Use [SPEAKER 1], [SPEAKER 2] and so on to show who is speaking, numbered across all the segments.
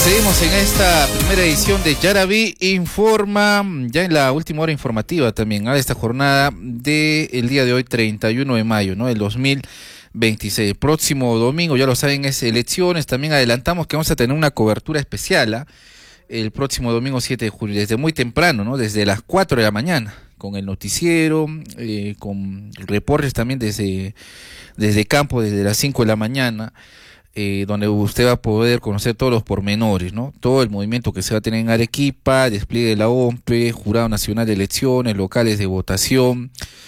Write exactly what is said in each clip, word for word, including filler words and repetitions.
[SPEAKER 1] seguimos en esta primera edición de Yaraví Informa, ya en la última hora informativa también, a esta jornada del día de hoy, treinta y uno de mayo, ¿no? El dos mil veintiséis. El próximo domingo, ya lo saben, es elecciones. También adelantamos que vamos a tener una cobertura especial, ¿eh? El próximo domingo siete de julio, desde muy temprano, ¿no? Desde las cuatro de la mañana, con el noticiero, eh, con reportes también desde, desde campo, desde las cinco de la mañana. Eh, donde usted va a poder conocer todos los pormenores, ¿no? Todo el movimiento que se va a tener en Arequipa, despliegue de la O M P E, Jurado Nacional de Elecciones, locales de votación,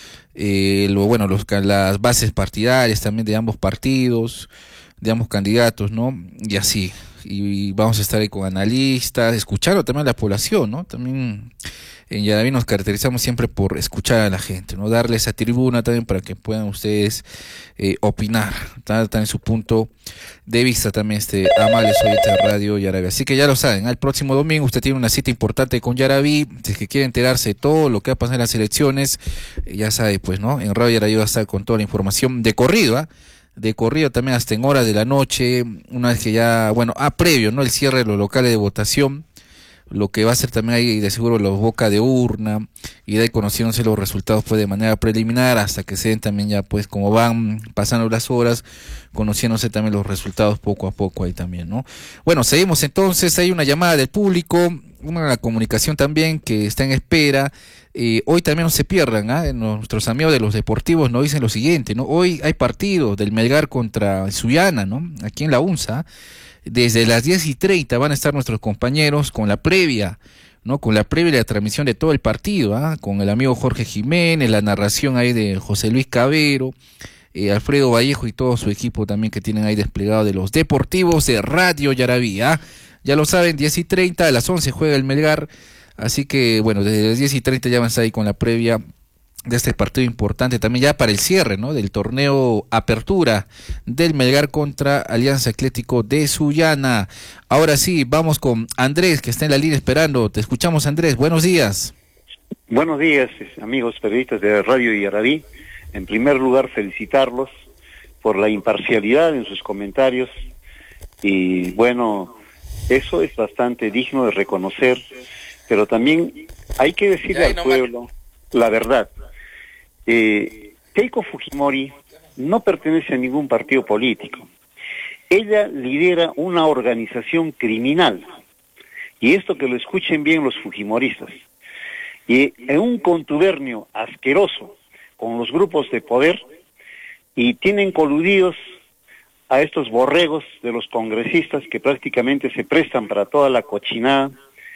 [SPEAKER 1] eh, lo, bueno, los, las bases partidarias también de ambos partidos, de ambos candidatos, ¿no? Y así, y, y vamos a estar ahí con analistas, escuchando también a la población, ¿no? También en Yaraví nos caracterizamos siempre por escuchar a la gente, ¿no? Darle esa tribuna también para que puedan ustedes eh, opinar, dar también su punto de vista también, este amables oyentes de Radio Yaraví. Así que ya lo saben, el próximo domingo usted tiene una cita importante con Yaraví. Si es que quiere enterarse de todo lo que va a pasar en las elecciones, eh, ya sabe, pues, ¿no? En Radio Yaraví va a estar con toda la información de corrido, ¿ah? ¿eh? De corrido también hasta en horas de la noche, una vez que ya, bueno, a ah, previo, ¿no? El cierre de los locales de votación, lo que va a ser también ahí de seguro los boca de urna, y de ahí conociéndose los resultados pues de manera preliminar, hasta que se den también ya pues como van pasando las horas, conociéndose también los resultados poco a poco ahí también, ¿no? Bueno, seguimos entonces, hay una llamada del público, una comunicación también que está en espera. Eh, hoy también no se pierdan, ¿eh? Nuestros amigos de los deportivos nos dicen lo siguiente, ¿no? Hoy hay partido del Melgar contra Sullana, ¿no? Aquí en la UNSA. Desde las diez y treinta van a estar nuestros compañeros con la previa, ¿no? Con la previa de la transmisión de todo el partido, ¿ah? Con el amigo Jorge Jiménez, la narración ahí de José Luis Cabero, eh, Alfredo Vallejo y todo su equipo también que tienen ahí desplegado de los deportivos de Radio Yaraví, ¿ah? Ya lo saben, diez y treinta, a las once juega el Melgar, así que bueno, desde las diez y treinta ya van a estar ahí con la previa de este partido importante también ya para el cierre, ¿no? Del torneo Apertura del Melgar contra Alianza Atlético de Sullana. Ahora sí, vamos con Andrés, que está en la línea esperando. Te escuchamos, Andrés. Buenos días.
[SPEAKER 2] Buenos días, amigos periodistas de Radio Yaraví. En primer lugar, felicitarlos por la imparcialidad en sus comentarios. Y bueno, eso es bastante digno de reconocer, pero también hay que decirle al pueblo la verdad. Eh, Keiko Fujimori no pertenece a ningún partido político. Ella lidera una organización criminal, y esto que lo escuchen bien los fujimoristas, y en un contubernio asqueroso con los grupos de poder, y tienen coludidos a estos borregos de los congresistas que prácticamente se prestan para toda la cochinada.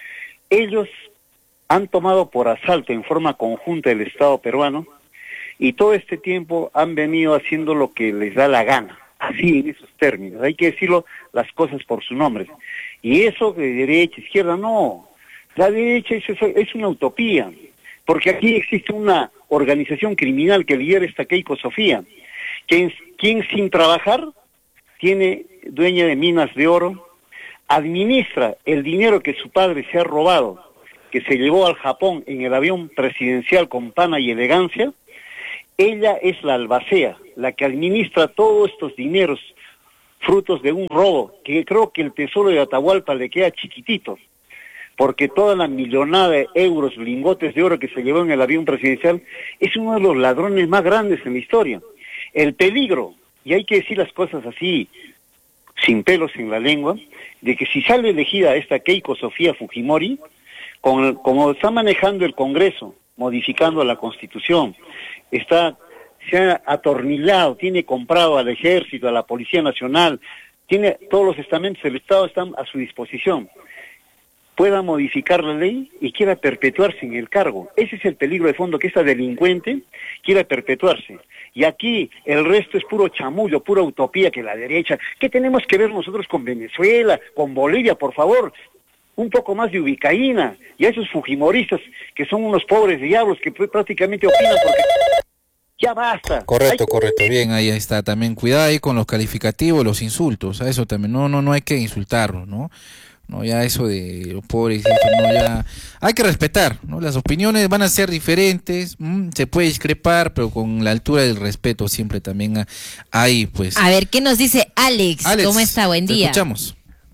[SPEAKER 2] Ellos han tomado por asalto en forma conjunta el Estado peruano, y todo este tiempo han venido haciendo lo que les da la gana, así en esos términos. Hay que decirlo las cosas por su nombre. Y eso de derecha, izquierda, no. La derecha es, es una utopía, porque aquí existe una organización criminal que lidera esta Keiko Sofía, quien, quien sin trabajar tiene dueña de minas de oro, administra el dinero que su padre se ha robado, que se llevó al Japón en el avión presidencial con pana y elegancia. Ella es la albacea, la que administra todos estos dineros, frutos de un robo, que creo que el tesoro de Atahualpa le queda chiquitito, porque toda la millonada de euros, lingotes de oro que se llevó en el avión presidencial, es uno de los ladrones más grandes en la historia. El peligro, y hay que decir las cosas así, sin pelos en la lengua, de que si sale elegida esta Keiko Sofía Fujimori, con, como está manejando el Congreso, modificando la Constitución, está, se ha atornillado, tiene comprado al Ejército, a la Policía Nacional, tiene todos los estamentos del Estado están a su disposición, pueda modificar la ley y quiera perpetuarse en el cargo. Ese es el peligro de fondo, que esta delincuente quiera perpetuarse. Y aquí el resto es puro chamullo, pura utopía, que la derecha, ¿qué tenemos que ver nosotros con Venezuela, con Bolivia, por favor? Un poco más de ubicaína, y a esos fujimoristas que son unos pobres diablos que prácticamente opinan porque ya basta.
[SPEAKER 1] Correcto, hay... correcto, bien, ahí está también, cuidado ahí con los calificativos, los insultos, a eso también, no, no, no hay que insultarlos, ¿no? No, ya eso de los pobres, eso, no, ya hay que respetar, ¿no? Las opiniones van a ser diferentes, mmm, se puede discrepar, pero con la altura del respeto siempre también ahí, pues.
[SPEAKER 3] A ver, ¿qué nos dice Alex?
[SPEAKER 1] Alex,
[SPEAKER 3] ¿cómo está? Buen día.
[SPEAKER 1] Te escuchamos.
[SPEAKER 4] ¿Cómo está?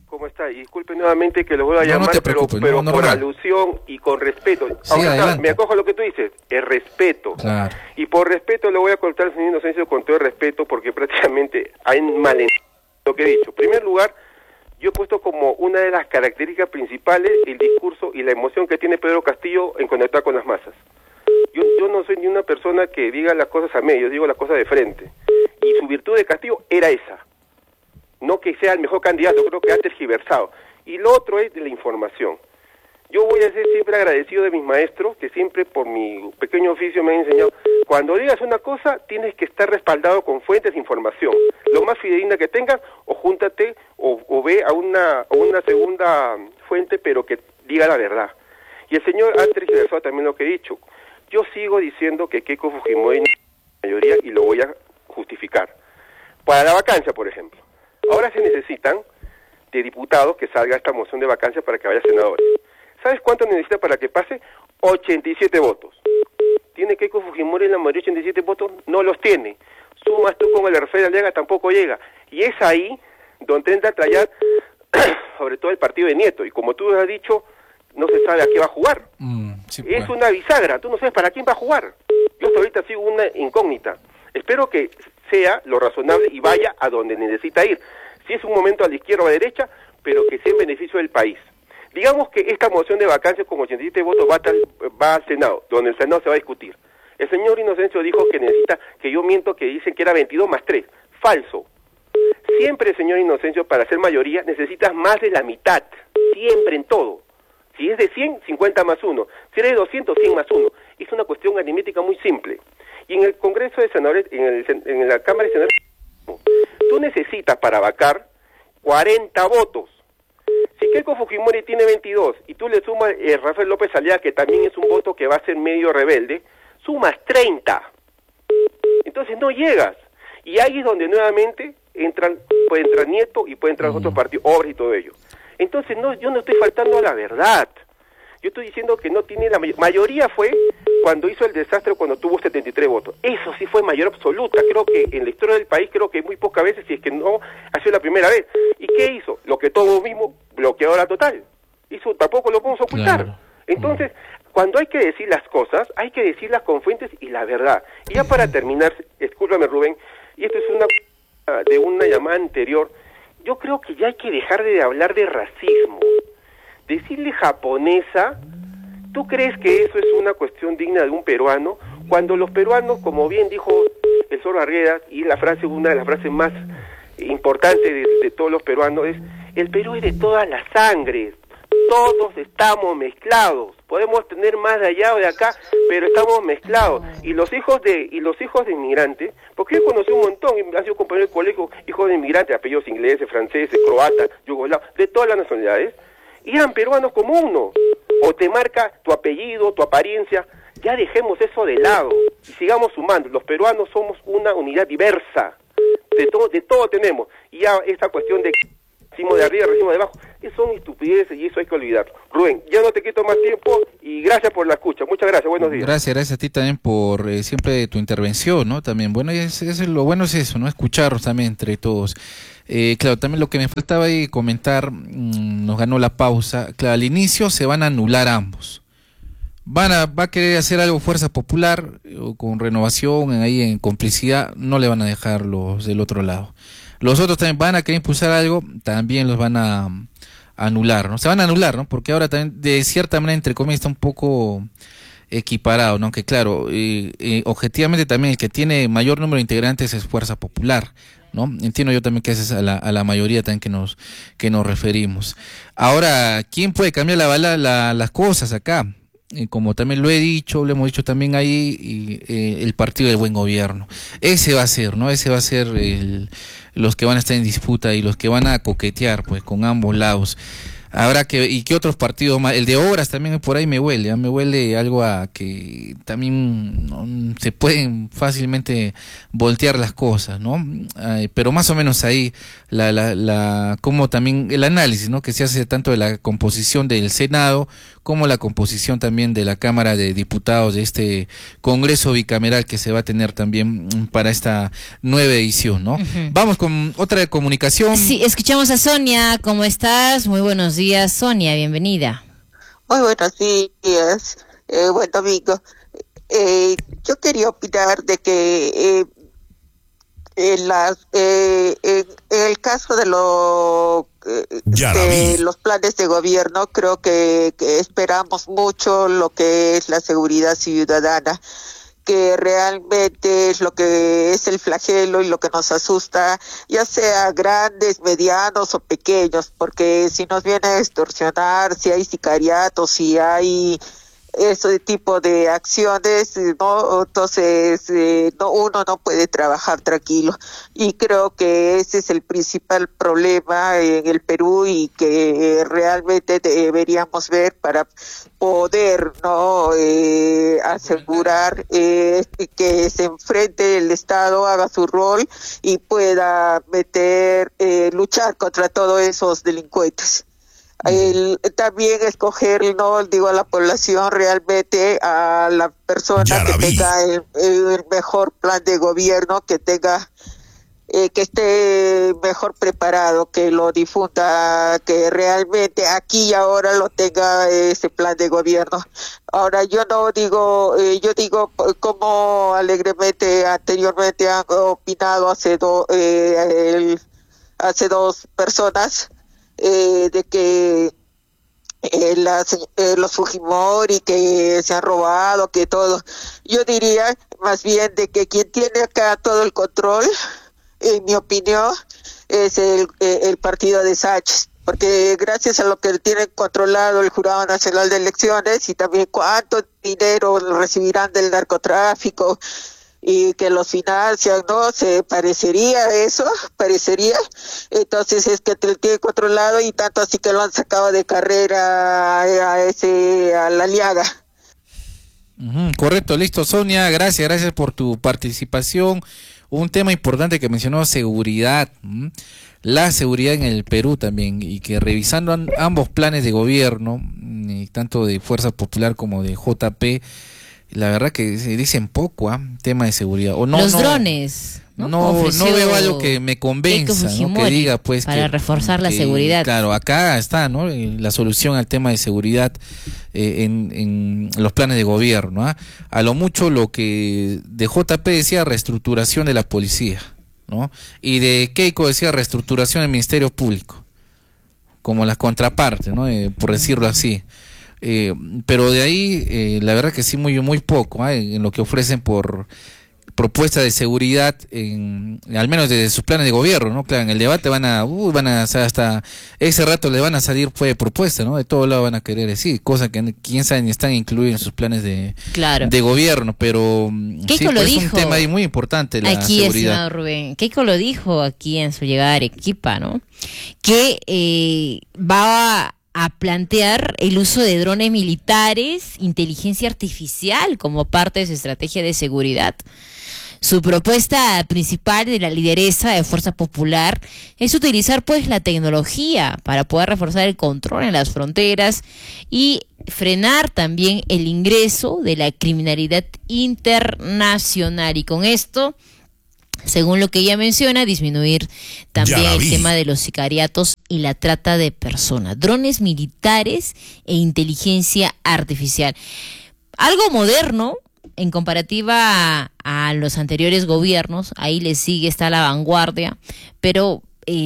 [SPEAKER 3] pausa y disculpe nuevamente que lo vuelva a
[SPEAKER 1] No,
[SPEAKER 3] llamar,
[SPEAKER 1] no te
[SPEAKER 3] pero,
[SPEAKER 1] preocupes,
[SPEAKER 3] pero
[SPEAKER 1] no, no,
[SPEAKER 3] por
[SPEAKER 1] no.
[SPEAKER 3] alusión y con respeto.
[SPEAKER 1] Sí,
[SPEAKER 3] Ahora,
[SPEAKER 1] adelante.
[SPEAKER 3] me acojo a lo que tú dices, el respeto.
[SPEAKER 1] Claro.
[SPEAKER 3] Y por respeto le voy a contar al señor Inocencio con todo el respeto, porque prácticamente hay malentendido lo que he dicho. En primer lugar, yo he puesto como una de las características principales el discurso y la emoción que tiene Pedro Castillo en conectar con las masas. Yo, yo no soy ni una persona que diga las cosas a medios, digo las cosas de frente. Y su virtud de Castillo era esa. No que sea el mejor candidato, creo que ha tergiversado. Y lo otro es de la información. Yo voy a ser siempre agradecido de mis maestros, que siempre por mi pequeño oficio me han enseñado, cuando digas una cosa, tienes que estar respaldado con fuentes de información. Lo más fidedigna que tengas, o júntate, o, o ve a una, a una segunda fuente, pero que diga la verdad. Y el señor ha tergiversado también lo que he dicho. Yo sigo diciendo que Keiko Fujimori no es la mayoría y lo voy a justificar. Para la vacancia, por ejemplo. Ahora se necesitan de diputados que salga esta moción de vacancia para que vaya senadores. ¿Sabes cuánto necesita para que pase? ochenta y siete votos. ¿Tiene Keiko Fujimori la mayoría ochenta y siete votos? No los tiene. Sumas tú con el Rafael Aliaga, tampoco llega. Y es ahí donde entra a trallar sobre todo el partido de Nieto. Y como tú has dicho, no se sabe a qué va a jugar.
[SPEAKER 1] Mm, sí,
[SPEAKER 3] es
[SPEAKER 1] bueno.
[SPEAKER 3] una bisagra, tú no sabes para quién va a jugar. Yo hasta ahorita sigo una incógnita. Espero que sea lo razonable y vaya a donde necesita ir. Si es un momento a la izquierda o a la derecha, pero que sea en beneficio del país. Digamos que esta moción de vacancias con ochenta y siete votos va, tal, va al Senado, donde el Senado se va a discutir. El señor Inocencio dijo que necesita, que yo miento, que dicen que era veintidós más tres. Falso. Siempre, señor Inocencio, para ser mayoría necesitas más de la mitad. Siempre en todo. Si es de cien, cincuenta más uno. Si eres de doscientos, cien más uno. Es una cuestión aritmética muy simple. Y en el Congreso de Senadores, en, el, en la Cámara de Senadores, tú necesitas para vacar cuarenta votos. Si Keiko Fujimori tiene veintidós y tú le sumas eh, Rafael López Aliaga, que también es un voto que va a ser medio rebelde, sumas treinta. Entonces no llegas. Y ahí es donde nuevamente entran, puede entrar Nieto y puede entrar mm. otros partidos, Obras y todo ello. Entonces no, yo no estoy faltando a la verdad. Yo estoy diciendo que no tiene la mayor... mayoría fue cuando hizo el desastre, cuando tuvo setenta y tres votos. Eso sí fue mayoría absoluta. Creo que en la historia del país, creo que muy pocas veces, si es que no, ha sido la primera vez. ¿Y qué hizo? Lo que todos vimos, bloqueadora total. Eso tampoco lo podemos ocultar. Claro. Entonces, mm. cuando hay que decir las cosas, hay que decirlas con fuentes y la verdad. Y ya para terminar, escúchame Rubén, y esto es una de una llamada anterior, yo creo que ya hay que dejar de hablar de racismo. Decirle japonesa, ¿tú crees que eso es una cuestión digna de un peruano? Cuando los peruanos, como bien dijo el Zorro Arguedas, y la frase, una de las frases más importantes de, de todos los peruanos es, el Perú es de todas las sangres, todos estamos mezclados, podemos tener más de allá o de acá, pero estamos mezclados. Y los hijos de y los hijos de inmigrantes, porque yo conocí un montón, ha sido compañero de colegio, hijos de inmigrantes, apellidos ingleses, franceses, croatas, yugoslavos, de todas las nacionalidades, y eran peruanos como uno. O te marca tu apellido, tu apariencia. Ya dejemos eso de lado y sigamos sumando. Los peruanos somos una unidad diversa. De todo, de todo tenemos. Y ya esa cuestión de racimo de arriba, racimo de abajo, son estupideces y eso hay que olvidarlo. Rubén, ya no te quito más tiempo y gracias por la escucha. Muchas gracias, buenos días.
[SPEAKER 1] Gracias, gracias a ti también por eh, siempre tu intervención, ¿no? También, bueno, es, es, lo bueno es eso, ¿no? Escucharnos también entre todos. Eh, claro, también lo que me faltaba ahí comentar, mmm, nos ganó la pausa. Claro, al inicio se van a anular ambos. Van a, va a querer hacer algo Fuerza Popular, o con Renovación, ahí en complicidad, no le van a dejar los del otro lado. Los otros también van a querer impulsar algo, también los van a, a anular, ¿no? Se van a anular, ¿no? Porque ahora también, de cierta manera, entre comillas, está un poco equiparado, ¿no? Que claro, eh, eh, objetivamente también el que tiene mayor número de integrantes es Fuerza Popular, ¿no? Entiendo yo también que esa es a la, a la mayoría también que nos que nos referimos. Ahora, ¿quién puede cambiar la, la, la, las cosas acá? Eh, como también lo he dicho, lo hemos dicho también ahí, y, eh, el Partido del Buen Gobierno. Ese va a ser, ¿no? Ese va a ser el, los que van a estar en disputa y los que van a coquetear, pues, con ambos lados. Habrá que, y qué otros partidos más, el de Obras también por ahí me huele, ¿eh? me huele algo a que también no, se pueden fácilmente voltear las cosas, ¿no? Ay, pero más o menos ahí, la, la, la, como también el análisis, ¿no? Que se hace tanto de la composición del Senado, como la composición también de la Cámara de Diputados de este Congreso bicameral que se va a tener también para esta nueva edición, ¿no? Uh-huh. Vamos con otra comunicación.
[SPEAKER 4] Sí, escuchamos a Sonia, ¿cómo estás? Muy buenos días. Sonia, bienvenida.
[SPEAKER 5] Muy buenos días, eh, buen domingo. Eh, yo quería opinar de que eh, en, las, eh, en, en el caso de, lo, eh, de los planes de gobierno, creo que, que esperamos mucho lo que es la seguridad ciudadana, que realmente es lo que es el flagelo y lo que nos asusta, ya sea grandes, medianos o pequeños, porque si nos viene a extorsionar, si hay sicariatos, si hay ese tipo de acciones, no, entonces eh, no, uno no puede trabajar tranquilo, y creo que ese es el principal problema en el Perú y que eh, realmente deberíamos ver para poder no eh, asegurar eh, que se enfrente el Estado, haga su rol y pueda meter, eh, luchar contra todos esos delincuentes. El, también escoger, no digo a la población, realmente a la persona que tenga el, el mejor plan de gobierno, que tenga eh, que esté mejor preparado, que lo difunda, que realmente aquí y ahora lo tenga ese plan de gobierno. Ahora yo no digo, eh, yo digo como alegremente anteriormente han opinado hace dos eh, el, hace dos personas. Eh, de que eh, las, eh, los Fujimori que se han robado, que todo. Yo diría más bien de que quien tiene acá todo el control, en mi opinión, es el, eh, el partido de Sánchez, porque gracias a lo que tienen controlado el Jurado Nacional de Elecciones y también cuánto dinero recibirán del narcotráfico y que los financian, ¿no? Se parecería eso, parecería. Entonces es que te tiene controlado y tanto así que lo han sacado de carrera a ese, a la Aliaga.
[SPEAKER 1] Uh-huh, correcto, listo, Sonia, gracias, gracias por tu participación. Un tema importante que mencionó, seguridad, ¿m? La seguridad en el Perú también, y que revisando an- ambos planes de gobierno, y tanto de Fuerza Popular como de J P, la verdad que se dicen poco, ¿ah? ¿eh? Tema de seguridad. O no,
[SPEAKER 4] Los
[SPEAKER 1] no,
[SPEAKER 4] drones. No,
[SPEAKER 1] no, no veo algo que me convenza, ¿no? Que diga pues
[SPEAKER 4] para
[SPEAKER 1] que,
[SPEAKER 4] reforzar la
[SPEAKER 1] que,
[SPEAKER 4] seguridad.
[SPEAKER 1] Claro, acá está, ¿no? La solución al tema de seguridad eh, en, en los planes de gobierno, ¿ah? ¿eh? A lo mucho lo que de J P decía reestructuración de la policía, ¿no? Y de Keiko decía reestructuración del Ministerio Público, como las contrapartes, ¿no? Eh, por decirlo así. Eh, pero de ahí, eh, la verdad que sí, muy muy poco, ¿eh? En lo que ofrecen por propuesta de seguridad, en, al menos desde sus planes de gobierno, ¿no? Claro, en el debate van a, uh, van a, o sea, hasta ese rato le van a salir pues propuestas, ¿no? De todos lados van a querer decir, cosas que quién sabe ni están incluidas en sus planes de,
[SPEAKER 4] claro.
[SPEAKER 1] de gobierno, pero
[SPEAKER 4] Keiko
[SPEAKER 1] sí,
[SPEAKER 4] lo
[SPEAKER 1] pues,
[SPEAKER 4] dijo
[SPEAKER 1] es un tema ahí muy importante, la
[SPEAKER 4] aquí,
[SPEAKER 1] seguridad.
[SPEAKER 4] Estimado Rubén, Keiko lo dijo aquí en su llegada a Arequipa, ¿no? Que eh, va a a plantear el uso de drones militares, inteligencia artificial como parte de su estrategia de seguridad. Su propuesta principal de la lideresa de Fuerza Popular es utilizar pues la tecnología para poder reforzar el control en las fronteras y frenar también el ingreso de la criminalidad internacional, y con esto, según lo que ella menciona, disminuir también el tema de los sicariatos y la trata de personas, drones militares e inteligencia artificial. Algo moderno en comparativa a, a los anteriores gobiernos, ahí le sigue, está a la vanguardia, pero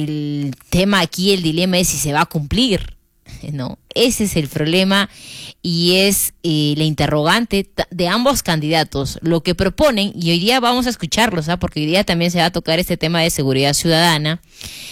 [SPEAKER 4] el tema aquí, el dilema es si se va a cumplir, ¿no? Ese es el problema y es eh, la interrogante de ambos candidatos, lo que proponen, y hoy día vamos a escucharlos, ¿ah? Porque hoy día también se va a tocar este tema de seguridad ciudadana.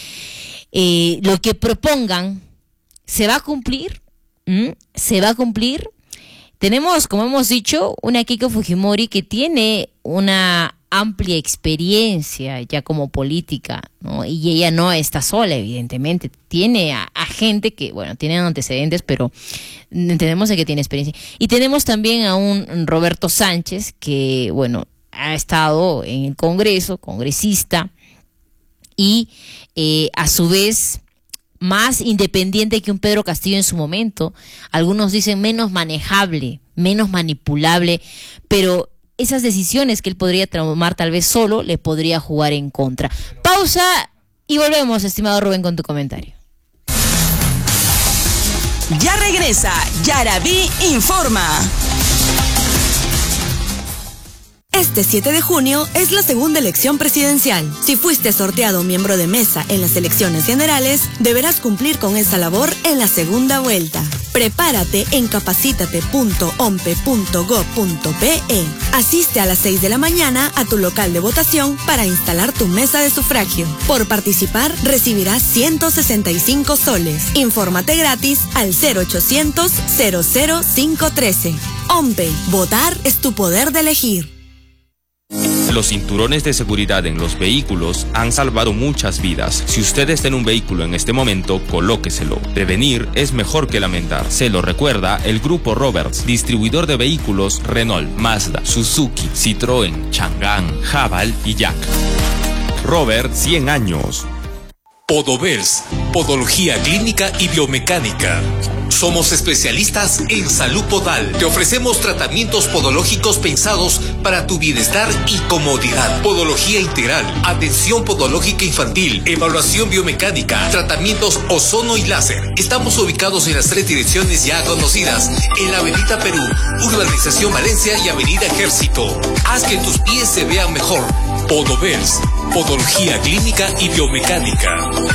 [SPEAKER 4] Eh, lo que propongan, ¿se va a cumplir? ¿Mm? ¿Se va a cumplir? Tenemos, como hemos dicho, una Keiko Fujimori que tiene una amplia experiencia ya como política, ¿no? Y ella no está sola, evidentemente. Tiene a, a gente que, bueno, tienen antecedentes, pero entendemos de que tiene experiencia. Y tenemos también a un Roberto Sánchez que, bueno, ha estado en el Congreso, congresista, y eh, a su vez más independiente que un Pedro Castillo en su momento. Algunos dicen menos manejable, menos manipulable, pero esas decisiones que él podría tomar tal vez solo le podría jugar en contra. Pausa y volvemos, estimado Rubén, con tu comentario.
[SPEAKER 6] Ya regresa Yaraví Informa. Este siete de junio es la segunda elección presidencial. Si fuiste sorteado miembro de mesa en las elecciones generales, deberás cumplir con esa labor en la segunda vuelta. Prepárate en capacítate punto ompe punto gob punto pe. Asiste a las seis de la mañana a tu local de votación para instalar tu mesa de sufragio. Por participar, recibirás ciento sesenta y cinco soles. Infórmate gratis al cero ochocientos, cero cero cinco trece. OMPE, votar es tu poder de elegir.
[SPEAKER 7] Los cinturones de seguridad en los vehículos han salvado muchas vidas. Si usted está en un vehículo en este momento, colóqueselo. Prevenir es mejor que lamentar. Se lo recuerda el Grupo Roberts, distribuidor de vehículos Renault, Mazda, Suzuki, Citroën, Chang'an, Haval y Jack. Robert, cien años.
[SPEAKER 8] Podovers, Podología Clínica y Biomecánica. Somos especialistas en salud podal. Te ofrecemos tratamientos podológicos pensados para tu bienestar y comodidad. Podología integral, atención podológica infantil, evaluación biomecánica, tratamientos ozono y láser. Estamos ubicados en las tres direcciones ya conocidas, en la Avenida Perú, Urbanización Valencia y Avenida Ejército. Haz que tus pies se vean mejor. Podovers, Podología Clínica y Biomecánica.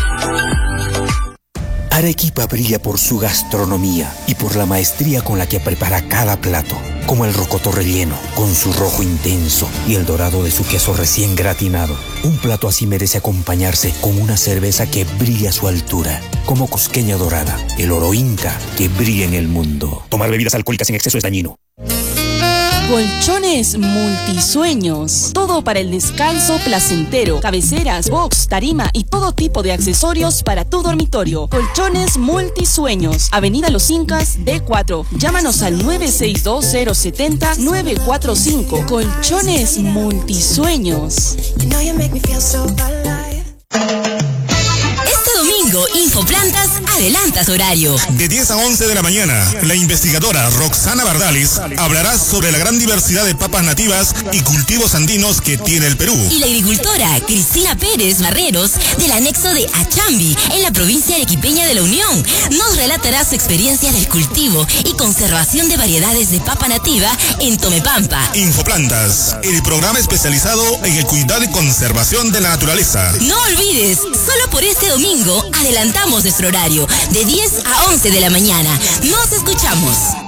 [SPEAKER 9] Arequipa brilla por su gastronomía y por la maestría con la que prepara cada plato, como el rocoto relleno, con su rojo intenso y el dorado de su queso recién gratinado. Un plato así merece acompañarse con una cerveza que brilla a su altura, como Cusqueña Dorada, el oro inca que brilla en el mundo. Tomar bebidas alcohólicas en exceso es dañino.
[SPEAKER 6] Colchones Multisueños. Todo para el descanso placentero. Cabeceras, box, tarima y todo tipo de accesorios para tu dormitorio. Colchones Multisueños. Avenida Los Incas, D cuatro. Llámanos al nueve seis dos cero siete cero nueve cuatro cinco. Colchones Multisueños.
[SPEAKER 10] Infoplantas adelanta su horario.
[SPEAKER 11] De diez a once de la mañana, la investigadora Roxana Bardales hablará sobre la gran diversidad de papas nativas y cultivos andinos que tiene el Perú.
[SPEAKER 10] Y la agricultora Cristina Pérez Barreros, del anexo de Achambi, en la provincia arequipeña de La Unión, nos relatará su experiencia del cultivo y conservación de variedades de papa nativa en Tomepampa.
[SPEAKER 11] Infoplantas, el programa especializado en el cuidado y conservación de la naturaleza.
[SPEAKER 10] No olvides, solo por este domingo, adelantamos nuestro horario de diez a once de la mañana. Nos escuchamos.